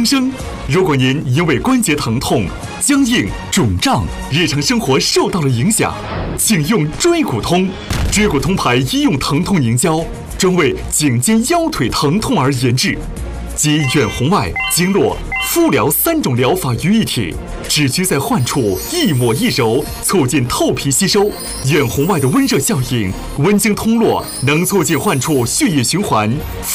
增生。如果您因为关节疼痛、僵硬、肿胀，日常生活受到了影响，请用椎骨通。椎骨通牌医用疼痛凝胶，专为颈肩腰腿疼痛而研制，集远红外、经络、敷疗3种疗法于一体，只需在患处一抹一揉，促进透皮吸收。远红外的温热效应，温经通络，能促进患处血液循环。